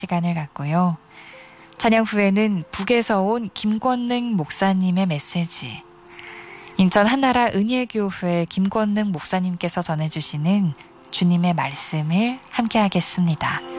시간을 갖고요. 찬양 후에는 북에서 온 김권능 목사님의 메시지, 인천 한나라 은혜교회 김권능 목사님께서 전해주시는 주님의 말씀을 함께 하겠습니다.